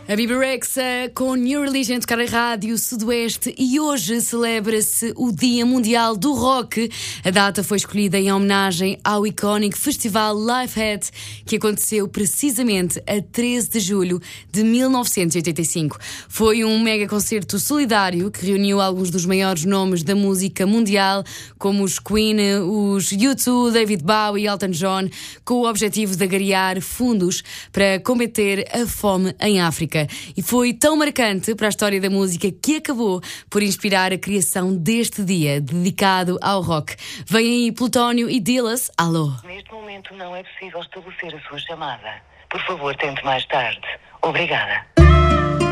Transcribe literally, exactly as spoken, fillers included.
A Bebe Rexha com New Religion a tocar a Rádio Sudoeste e hoje celebra-se o Dia Mundial do Rock. A data foi escolhida em homenagem ao icónico festival Livehead, que aconteceu precisamente a treze de julho de mil novecentos e oitenta e cinco. Foi um mega concerto solidário que reuniu alguns dos maiores nomes da música mundial, como os Queen, os U dois, David Bowie e Elton John, com o objetivo de angariar fundos para combater a fome em África. E foi tão marcante para a história da música que acabou por inspirar a criação deste dia dedicado ao rock. Vem aí Plutónio e Dillas. Alô? Neste momento não é possível estabelecer a sua chamada. Por favor, tente mais tarde. Obrigada.